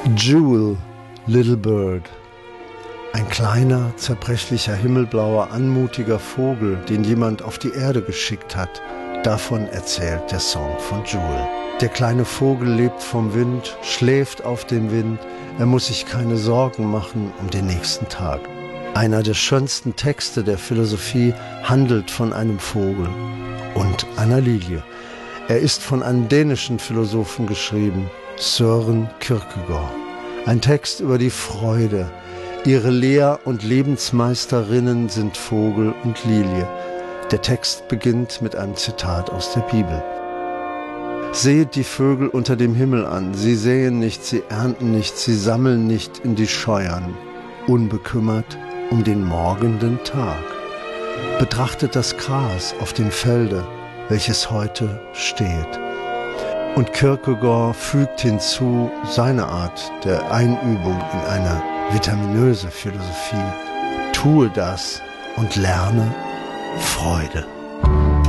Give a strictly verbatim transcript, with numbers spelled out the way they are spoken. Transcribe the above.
Jewel, Little Bird. Ein kleiner, zerbrechlicher, himmelblauer, anmutiger Vogel, den jemand auf die Erde geschickt hat. Davon erzählt der Song von Jewel. Der kleine Vogel lebt vom Wind, schläft auf dem Wind. Er muss sich keine Sorgen machen um den nächsten Tag. Einer der schönsten Texte der Philosophie handelt von einem Vogel und einer Lilie. Er ist von einem dänischen Philosophen geschrieben, Søren Kierkegaard. Ein Text über die Freude. Ihre Lehr- und Lebensmeisterinnen sind Vogel und Lilie. Der Text beginnt mit einem Zitat aus der Bibel. Seht die Vögel unter dem Himmel an, sie säen nicht, sie ernten nicht, sie sammeln nicht in die Scheuern, unbekümmert um den morgenden Tag. Betrachtet das Gras auf dem Felde, welches heute steht. Und Kierkegaard fügt hinzu seine Art der Einübung in eine vitaminöse Philosophie. Tue das und lerne Freude.